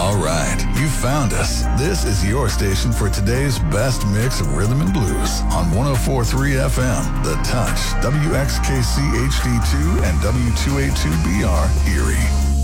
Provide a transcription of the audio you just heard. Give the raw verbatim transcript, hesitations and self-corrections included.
All right, you found us. This is your station for today's best mix of rhythm and blues on one oh four point three F M, The Touch, W X K C H D two and W two eighty-two B R, Erie.